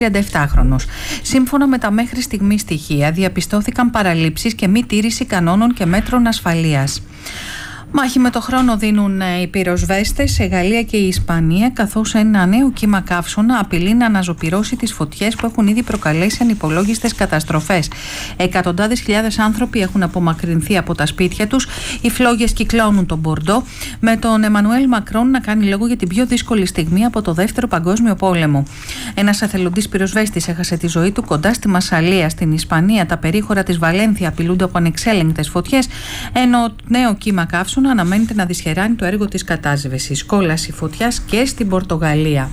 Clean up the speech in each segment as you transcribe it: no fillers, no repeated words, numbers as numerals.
37χρονος. Σύμφωνα με τα μέχρι στιγμή στοιχεία, διαπιστώθηκαν παραλήψεις και μη τήρηση κανόνων και μέτρων ασφαλείας. Μάχη με το χρόνο δίνουν οι πυροσβέστες σε Γαλλία και η Ισπανία, καθώς ένα νέο κύμα καύσωνα απειλεί να αναζωπυρώσει τις φωτιές που έχουν ήδη προκαλέσει ανυπολόγιστες καταστροφές. Εκατοντάδες χιλιάδες άνθρωποι έχουν απομακρυνθεί από τα σπίτια τους. Οι φλόγες κυκλώνουν τον Μπορντό, με τον Εμμανουέλ Μακρόν να κάνει λόγο για την πιο δύσκολη στιγμή από το Δεύτερο Παγκόσμιο Πόλεμο. Ένας εθελοντής πυροσβέστης έχασε τη ζωή του κοντά στη Μασσαλία, στην Ισπανία. Τα περίχωρα της Βαλένθια απειλούνται από ανεξέλεγκτες φωτιές, ενώ νέο κύμα καύσωνα αναμένεται να δυσχεράνει το έργο της κατάσβεσης. Κόλαση φωτιάς και στην Πορτογαλία.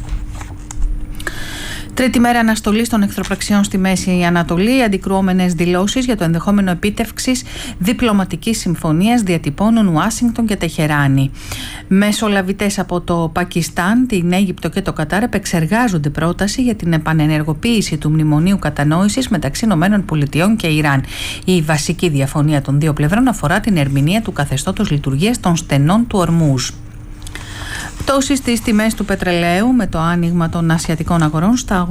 Τρίτη μέρα αναστολής των εχθροπραξιών στη Μέση Ανατολή. Αντικρουόμενες δηλώσεις για το ενδεχόμενο επίτευξης διπλωματικής συμφωνίας διατυπώνουν Ουάσιγκτον και Τεχεράνη. Μεσολαβητές από το Πακιστάν, την Αίγυπτο και το Κατάρ επεξεργάζονται πρόταση για την επανενεργοποίηση του μνημονίου κατανόησης μεταξύ ΗΠΑ και Ιράν. Η βασική διαφωνία των δύο πλευρών αφορά την ερμηνεία του καθεστώτος λειτουργίας των στενών του Ορμούζ. Πτώσεις στις τιμές του πετρελαίου με το άνοιγμα των ασιατικών αγορών στα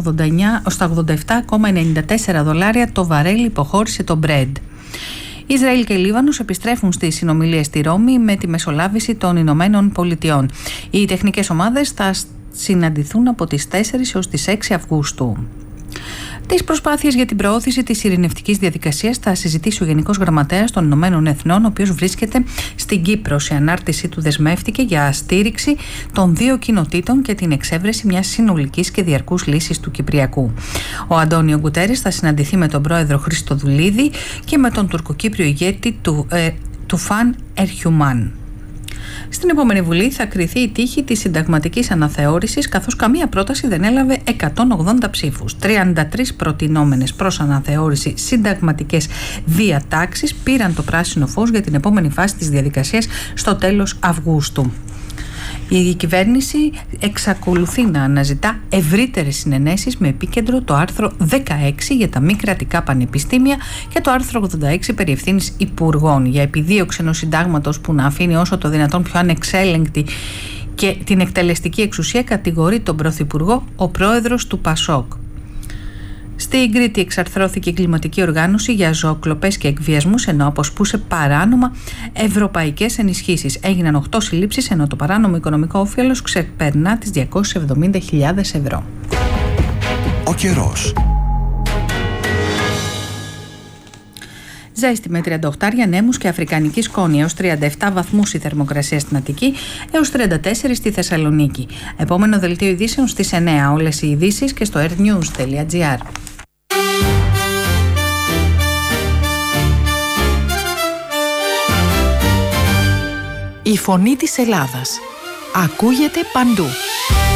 $87,94 το βαρέλι, υποχώρησε το Brent. Ισραήλ και Λίβανος επιστρέφουν στις συνομιλίες στη Ρώμη με τη μεσολάβηση των Ηνωμένων Πολιτειών. Οι τεχνικές ομάδες θα συναντηθούν από τις 4 έως τις 6 Αυγούστου. Τις προσπάθειες για την προώθηση της ειρηνευτικής διαδικασίας θα συζητήσει ο Γενικός Γραμματέας των Ηνωμένων Εθνών, ο οποίος βρίσκεται στην Κύπρο. Σε ανάρτησή του δεσμεύτηκε για στήριξη των δύο κοινοτήτων και την εξέβρεση μιας συνολικής και διαρκούς λύσης του Κυπριακού. Ο Αντώνιο Γκουτέρες θα συναντηθεί με τον πρόεδρο Χριστοδουλίδη και με τον τουρκοκύπριο ηγέτη του Φαν Ερχιουμάν. Στην επόμενη Βουλή θα κριθεί η τύχη της συνταγματικής αναθεώρησης, καθώς καμία πρόταση δεν έλαβε 180 ψήφους. 33 προτινόμενες προς αναθεώρηση συνταγματικές διατάξεις πήραν το πράσινο φως για την επόμενη φάση της διαδικασίας στο τέλος Αυγούστου. Η κυβέρνηση εξακολουθεί να αναζητά ευρύτερες συνενέσεις με επίκεντρο το άρθρο 16 για τα μη κρατικά πανεπιστήμια και το άρθρο 86 περί ευθύνης υπουργών, για επιδίωξη ενός συντάγματος που να αφήνει όσο το δυνατόν πιο ανεξέλεγκτη και την εκτελεστική εξουσία, κατηγορεί τον Πρωθυπουργό ο πρόεδρος του ΠΑΣΟΚ. Στην Κρήτη εξαρθρώθηκε η κλιματική οργάνωση για ζωοκλοπές και εκβιασμούς, ενώ αποσπούσε παράνομα ευρωπαϊκές ενισχύσεις. Έγιναν 8 συλλήψεις, ενώ το παράνομο οικονομικό όφελος ξεπερνά τις 270.000 ευρώ. Ο καιρός. Ζέστη με 38 ανέμους και αφρικανική σκόνη, έως 37 βαθμούς η θερμοκρασία στην Αττική, έως 34 στη Θεσσαλονίκη. Επόμενο δελτίο ειδήσεων στις 9. Όλες οι ειδήσεις και στο airnews.gr. Η φωνή της Ελλάδας ακούγεται παντού.